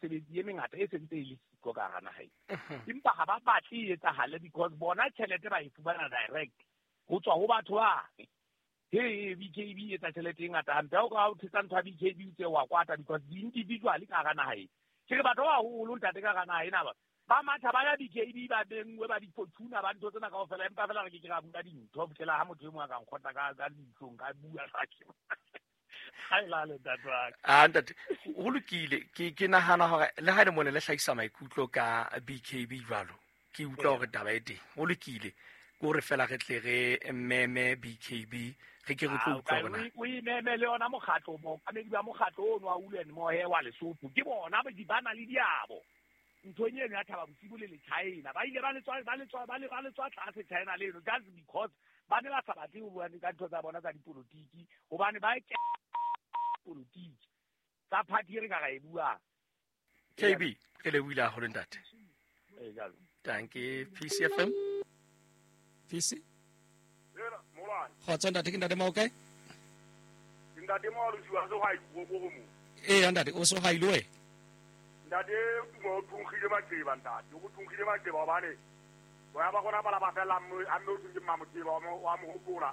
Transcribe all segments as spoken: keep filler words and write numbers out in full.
mesebetsi e mengata e sentse e le siko ka gana hae impa ga ba batle e tsagale because bona tšhelete ba e fumana direct go tswa go batho ba he B K B e tsa tšhelete e ngata hampe o ka o tsetsa ntho ya B K B tse wa kwata because the individual ka gana hae ke batho ba holo ntate ka gana hae na ba ba matha ba ya B K B ba bengwe ba di fortuna ba ntho tsena ka ofela empa fela re ke ke ga bula dintho botlela ha motho e mongwe ka nkgotla ka ka ditlong ka bua sake hai la le tatwa a ntate go lokile ke ke nagana gore le ga le mone le tlhaisa maikutlo ka B K B jalo ke utlwa gore taba e teng go lokile go re fela ge tle ge mmeme B K B ge ke re tlo utlwa bona o imeme le ona mogatlo mo ka medi ba mogatlo ono wa ulen mo he wa Lesotho ke bona ba di bana le diabo ntho nye ya thaba bosibo le le China ba ile ba le tswa ba le tswa ba le ba le tswa tlase China le no just because ba ne ba sa batle go bua ka ntho tsa bona tsa dipolitiki gobane ba ke politiki tsa party re ka ga e bua K B ke le wila go le ntate e jalo danke P C F M P C Era molane go tsenda te ke ntate mo okay ndade mo lu jwa so hai go go mo e ndate o so hai loe ndade mo tungile ma ke banta go tungile ma ke ba bane wa ba gona bala ba fela mo a mo tungile ma mo ke ba mo wa mo gopola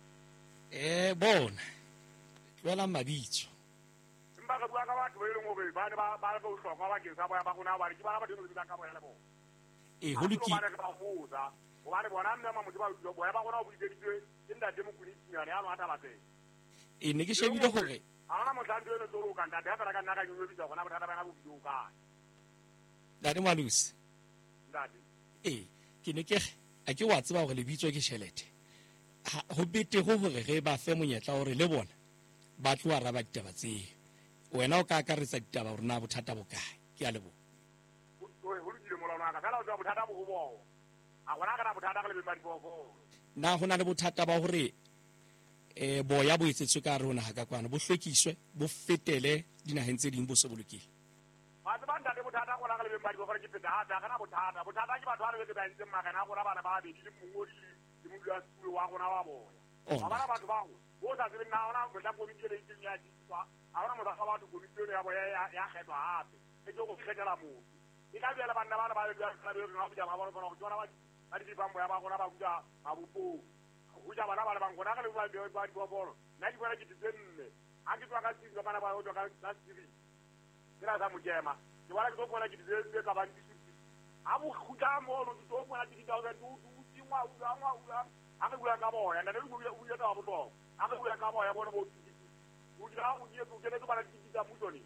e bona wela mabitso mba ka bua ka batho ba ile mo be ba ne ba ba go hloka ba ke sa ba ba gona ba re ke ba ba dilo di ka ba ya bo e holuki ba ne ba buza o ba ne bona nna ma mo di ba go ba ba gona o bile ditwe ndade mo kuni nyane ya no ata ba te e ne ke shebile gore ana mo tlanto eno tlo ka ndade ha fela ka nna ka nyo bitsa gona bothata ba na bo bidio ka dade malusi ndade e ke ne ke a ke wa tseba gore le bitso ke shelete go bete go gore ge ba fe monyetla gore le bona ba tloa raba ditaba tse wena o ka akaretsa ditaba gore na bothata bo kae ke a lebo o ho le molao ka fela o tla bothata bo go bo a gona ka bothata ka le ba di bo go na go na le bothata ba gore eh boya bo etsetswe ka rona ha ka kwana bo hlwekiswe bo fetele dinaheng tse ding bo se bolokile ba ba nda le bothata go la ka le ba di go gore ke feta ha kana bothata bothata ke batho ba re ke ba ntse magana go ra bana ba be di le mongodi le mo dula sekolo wa gona wa boya ba bana batho ba go bo sa tsebe na ona go tla go bitse le itseng ya ditwa a ona mo sa ba batho go bitse ya boya ya kgetwa hape e tlo go kgetela mo e ka bela bana ba ba ba ba ba ba ba bona go tsona ba ba di bambo ya ba gona ba buja abupo go ja bana ba le bangona ka le ba ba di bobolo na di bona ke tsenne a ke twa ka tsi bana ba go twa ka ka tsi dira sa mo jema ke wala ke go bona ke tsenne ka ba di a bo khuta mo no di to bona di ka ga du du di ngwa u la ngwa u la a ke bua ka boya na le go bua u ya ka bo a ke bua ka boya bona bo u dira u di go ke le ba di di ka mutoni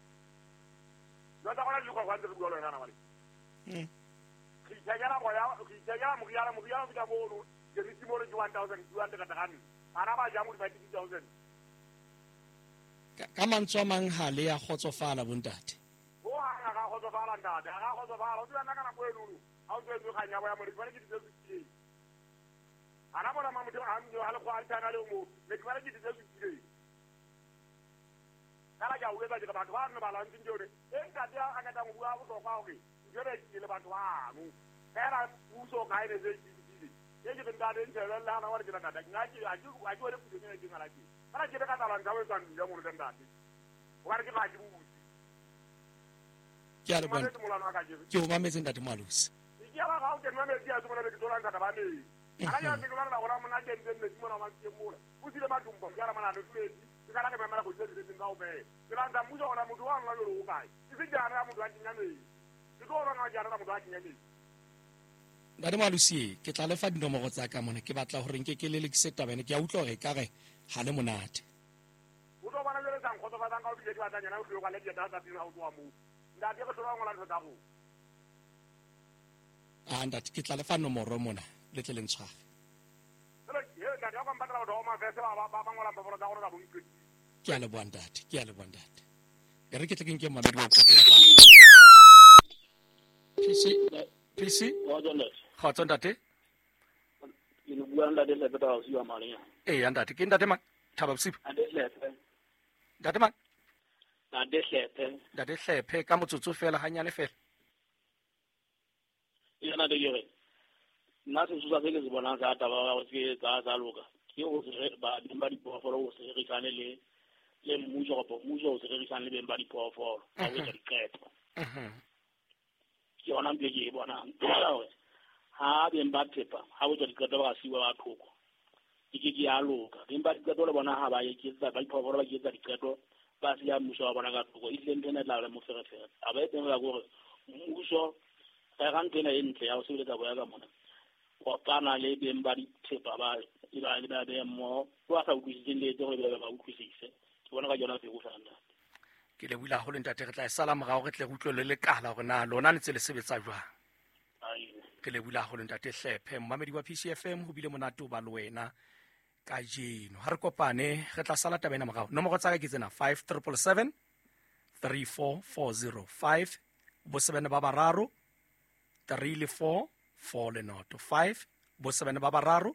no ta gona di go ga ntse go lo na mali mm ke ja boya ke ja mo ya mo ya ka bo ke di mo le one thousand two hundred ka gane ana ba ja mo di fifty thousand ka mantswa mang ha le ya khotsofala bontate o ha ga khotsofala ntate ga khotsofala o dira nna kana go eno a o tswe ga nya boya mo di fane ke di tse ana bona ma motho a mjo hale go altana le mo le ke fane ke di tse tse kala ja o etsa ke batho ba nna ba la ntse jore e ka dia a ka tang bua o tlo kwa gore jore ke le batho ba no era puso ga ene ze ye ke nda de ntse la na wa ke na da ngaji a ju a ju le ku ne ke ngala ke kana ke ka tala nda we tsan ya mo le ndate wa re ke ga ju ke a le bona ke o mametse ntate malusi ke ya ga o ke nna me dia tsona le ke tola nda ba ne ana ya ke ngala na gona mo na ke ntse ne ke mona ma ke mo o sile ma dumbo ya ra mana le tledi ke kana ke me mala go tse tse nga o be ke la nda mu jo na motho wa nna yo o kae ke se jana motho a tinya me ke go rona jana motho a tinya me ntate malusi ke tla lefa dinomoro tsa ka mona ke batla gore nke ke le le ke tabene ke a utlwa gore ka ge ha le monate o tlo bana le sang khotso ba tang ka o di ba tanya na o tlo ka le di data di ha o twa mo nda ke go tlo ngola ntho tsa go a ndate ke tla lefa nomoro mona le tle le ntshware le ye nda ya ba batla do ma fese ba ba ba ngola mporo tsa go ka bonke ke a le bua ndate ke a le bua ndate e re ke tle ke nke mamedi wa tsatela fa pisi pisi ga tsona ntate ke le bua nna le le beta o sia maleng eh ndate ke ndate ma thaba bosibu ande hlephe ndate ma ande hlephe ndate hlephe ka motsotso fela hanyane fela yana de yere nna se susa se ke se bona sa taba o se tsa tsa loka ke o se ba di ba di pofolo o se re kane le le mmuso go mmuso o se re kane le ba di pofolo a o se diketo ke yona ntho e ke e bonang ha beng ba thepa ha o tswa diqeto ba siwa ba thoko ke ke ya loka beng ba diqeto le bona ha ba eketsa ba iphoofolo ba eketsa diqeto ba se ya mmuso wa bona ka thoko ile ntena la le mo ferefere a ba eteng ga gore mmuso ga ga ntena e ntle ya o sebeletsa boya ka mona wa pana le beng ba dithepa ba e ba le ba be mo wa sa utlwisise le tse gore ba utlwisise ke bona ka jona se go sana ke le buila go le ntate re tla e sala morago re tle go utlwe le le kala gore na lona ne tse le sebetsa jwang ke le buila go le ntate Hlephe mmamedi wa P C F M go bile monate o ba le wena ka jeno ha re kopane re tla sala tabena morago nomoro tsa ka ke tsena five seven seven three four four zero five bo seven ba bararo three le four four le noto five bo seven ba bararo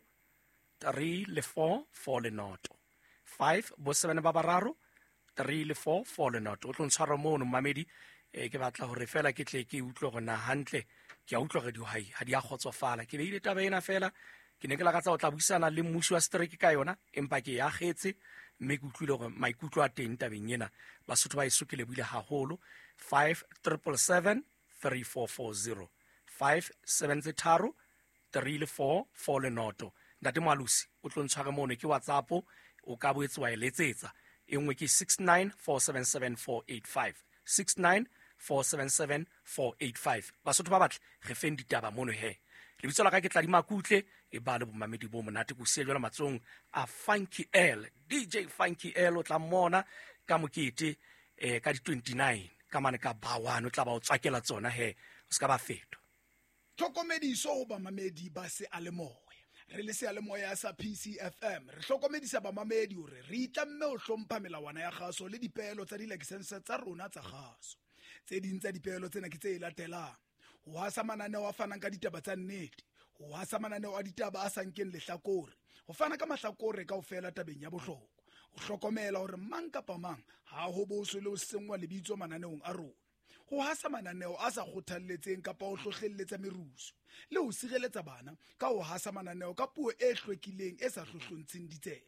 three le four four le noto five bo seven ba bararo three le four four le noto o tlo ntshwara mono mmamedi e ke batla gore fela ke tle ke utlwe go na hantle ke a utlwa ge dihwai ha di a kgotsofala ke beile taba ena fela ke ne ke lakatsa o tla buisana le mmuso wa strike ka yona empa ke ya getse mme ke utlwile gore maikutlo a teng tabeng ena basotho ba iso ke le buile haholo five seven seven three four four zero five seven tharo three le four four le noto ntate Malusi o tlo ntshware mono ke WhatsApp o ka boetse wa eletsetsa e nngwe ke six nine four seven seven four eight five six nine four seven seven four eight five basotho ba batle re feng ditaba mono he le bitso la ka ke tla di makutle e ba le bomamedi bo monate go se jwala matsong a Funky L D J Funky L o tla mona ka mokete eh ka di twenty-nine ka mane ka bawana o tla ba o tswakela tsona he o ska ba feto tlhokomediso go bamamedi ba se a le moya re le se a le moya sa P C F M re tlhokomedisa bamamedi hore re itlamme o hlompha melawana ya gaso le dipeelo tsa di-license tsa rona tsa gaso tse ding tsa dipeelo tsena ke tse latelang ho hasa mananeo a fanang ka ditaba tsa nnete ho hasa mananeo a ditaba a sankeng lehlakore ho fana ka mahlakore ka ofela tabeng ya bohlokwa ho hlokomela hore mang kapa mang ha ho boso le ho sengwa lebitso mananeong a rona ho hasa mananeo a sa kgothalletseng kapa ho hlohlelletsa merusu le ho sireletsa bana ka ho hasa mananeo ka puo e hlwekileng e sa hlohlontseng ditsebe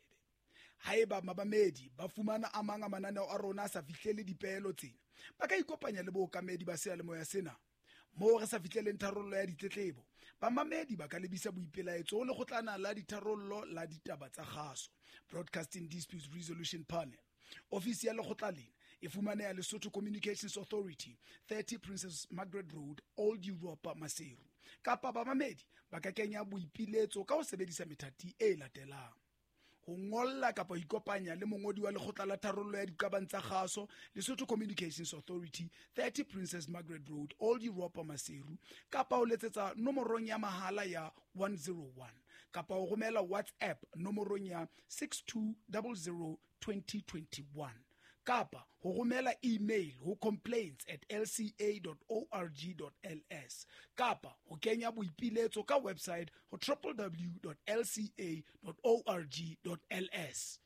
haeba mabamedi ba fumana a mang a mananeo a rona a sa fihlele dipeelo tsena ba ka ikopanya le bookamedi ba sealemoya sena moo re sa fihleleng tharollo ya ditletlebo bamamedi ba ka lebisa boipelaetso le kgotlana la ditharollo la ditaba tsa kgaso Broadcasting Dispute Resolution Panel ofisi ya lekgotla lena e fumaneha Lesotho Communications Authority thirty Princess Margaret Road Old Europa Maseru kapa bamamedi ba ka kenya boipiletso ka ho sebedisa methati e latelang ho ngolla kapa ikopanya le mongodi wa lekgotla la tharollo ya diqabang tsa kgaso Lesotho Communications Authority thirty Princess Margaret Road Old Europa Maseru kapa ho letsetsa nomorong ya mahala ya one zero one kapa ho romela WhatsApp nomorong ya six two zero zero two zero two one kapa ho romela email ho complaints at l c a dot org dot l s kapa ho kenya boipiletso ka website ho w w w dot l c a dot org dot l s.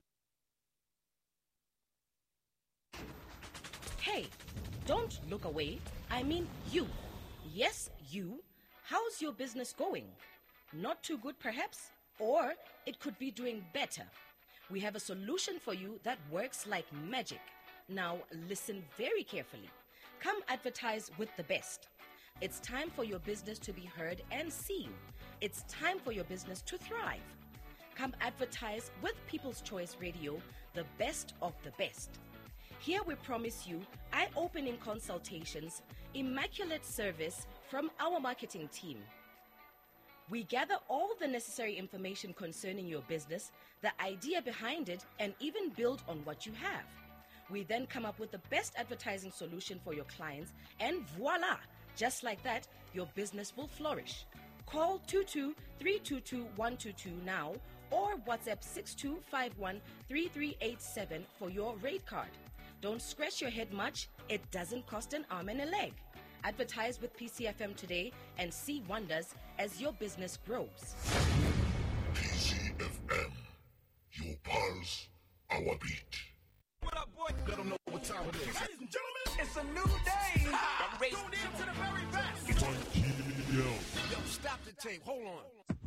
Hey, don't look away. I mean you. Yes, you. How's your business going? Not too good perhaps? Or it could be doing better. We have a solution for you that works like magic. Now listen very carefully. Come advertise with the best. It's time for your business to be heard and seen. It's time for your business to thrive. Come advertise with People's Choice Radio, the best of the best. Here we promise you eye-opening consultations, immaculate service from our marketing team. We gather all the necessary information concerning your business, the idea behind it, and even build on what you have. We then come up with the best advertising solution for your clients, and voila! Just like that, your business will flourish. Call two two three two two one two two now or WhatsApp six two five one three three eight seven for your rate card. Don't scratch your head much. It doesn't cost an arm and a leg. Advertise with P C F M today and see wonders as your business grows. P C F M, your pulse, our beat. What up, boy? Let them know what time it is. Ladies and gentlemen, it's a new day. I'm ready to the very best. Yo. Yo, stop the tape. Hold on.